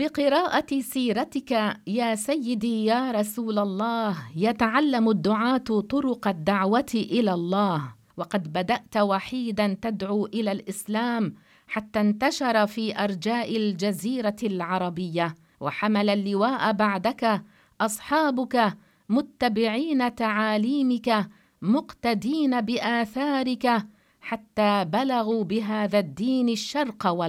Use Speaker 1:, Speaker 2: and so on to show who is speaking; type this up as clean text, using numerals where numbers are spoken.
Speaker 1: بقراءة سيرتك يا سيدي يا رسول الله يتعلم الدعاة طرق الدعوة إلى الله، وقد بدأت وحيدا تدعو إلى الإسلام حتى انتشر في أرجاء الجزيرة العربية، وحمل اللواء بعدك أصحابك متبعين تعاليمك مقتدين بآثارك حتى بلغوا بهذا الدين الشرق والغرب.